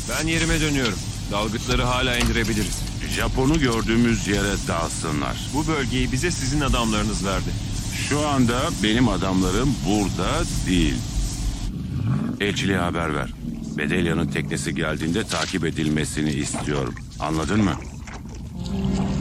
Ben yerime dönüyorum. Dalgıçları hala indirebiliriz. Japon'u gördüğümüz yere dalsınlar. Bu bölgeyi bize sizin adamlarınız verdi. Şu anda benim adamlarım burada değil. Elçiliğe haber ver. Bedelya'nın teknesi geldiğinde takip edilmesini istiyorum. Anladın mı?